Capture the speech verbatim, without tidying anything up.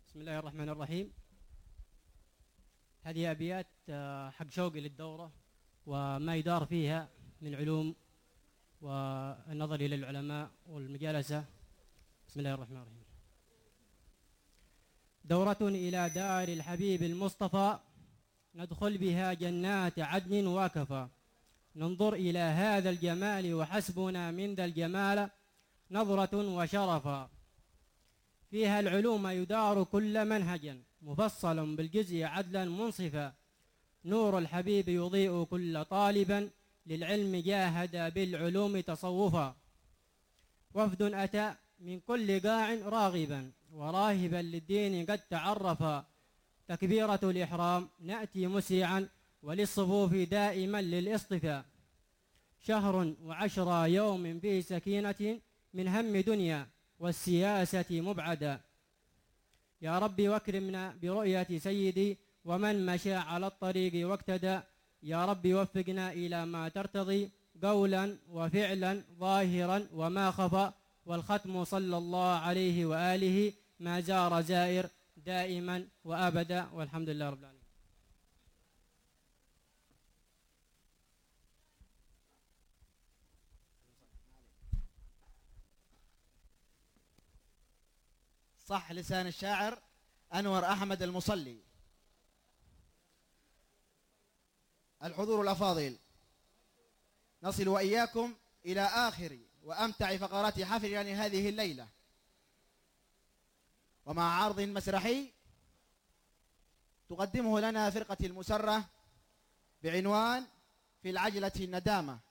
بسم الله الرحمن الرحيم. هذه أبيات آه، حق شوقي للدورة وما يدار فيها من علوم والنظر إلى العلماء والمجالسة. بسم الله الرحمن الرحيم. دورة إلى دار الحبيب المصطفى، ندخل بها جنات عدن وكفى، ننظر إلى هذا الجمال وحسبنا من ذا الجمال نظرة وشرفا، فيها العلوم يدار كل منهجا مفصل بالجزء عدلا منصفا، نور الحبيب يضيء كل طالبا للعلم جاهد بالعلوم تصوفا، وفد أتى من كل قاع راغبا وراهبا للدين قد تعرفا، تكبيرة الإحرام نأتي مسرعا وللصفوف دائما للاصطفاء، شهر وعشرة يوم في سكينة من هم دنيا والسياسة مبعدا، يا ربي واكرمنا برؤية سيدي ومن مشى على الطريق واقتدى، يا ربي وفقنا إلى ما ترتضي قولا وفعلا ظاهرا وما خفى، والختم صلى الله عليه وآله ما زار زائر دائما وأبدا، والحمد لله رب العالمين. صح لسان الشاعر أنور أحمد المصلي. الحضور الأفاضل، نصل وإياكم إلى آخر وأمتع فقرات حفلنا هذه الليلة، ومع عرض مسرحي تقدمه لنا فرقة المسرة بعنوان في العجلة الندامة.